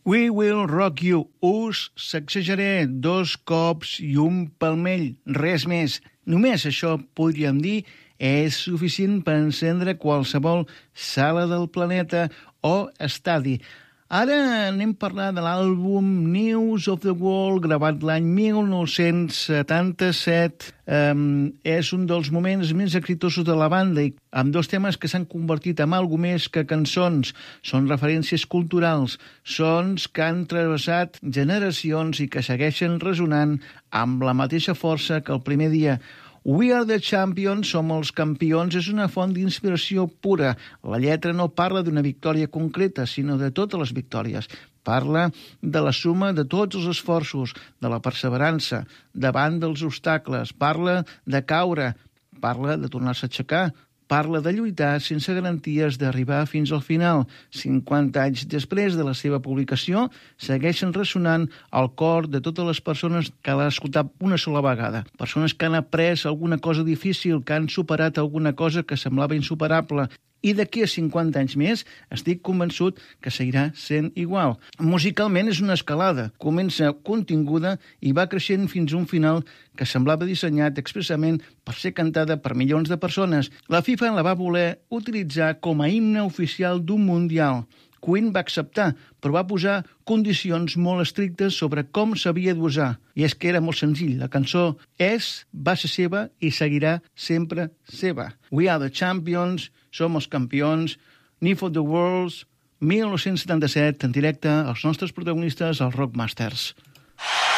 We Will Rock You. Us sacsejaré 2 cops i un palmell, res més. Només això, podríem dir, és suficient per encendre qualsevol sala del planeta o estadi. Ara anem a parlar de l'àlbum News of the World, gravat l'any 1977. És un dels moments més exitosos de la banda, i amb 2 temes que s'han convertit en alguna més que cançons. Són referències culturals, sons que han travessat generacions i que segueixen resonant amb la mateixa força que el primer dia. We are the champions, som els campions, és una font d'inspiració pura. La lletra no parla d'una victòria concreta, sinó de totes les victòries. Parla de la suma de tots els esforços, de la perseverança, davant dels obstacles. Parla de caure, parla de tornar-se a aixecar, parla de lluitar sense garanties d'arribar fins al final. 50 anys després de la seva publicació, segueixen ressonant al cor de totes les persones que l'han escoltat una sola vegada. Persones que han après alguna cosa difícil, que han superat alguna cosa que semblava insuperable. I d'aquí a 50 anys més, estic convençut que seguirà sent igual. Musicalment és una escalada. Comença continguda i va creixent fins a un final que semblava dissenyat expressament per ser cantada per milions de persones. La FIFA la va voler utilitzar com a himne oficial d'un mundial. Queen va acceptar, però va posar condicions molt estrictes sobre com s'havia d'usar. I és que era molt senzill. La cançó va ser seva i seguirà sempre seva. We are the champions, som els campions, News of the World, 1977, en directe, els nostres protagonistes, els Rockmasters.